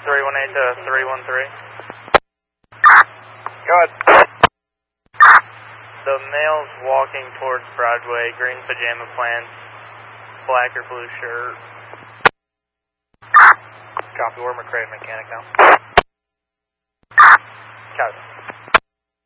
318 to 313. Go ahead. The male's walking towards Broadway, green pajama pants, black or blue shirt. Copy, we're McCray mechanic now. Copy.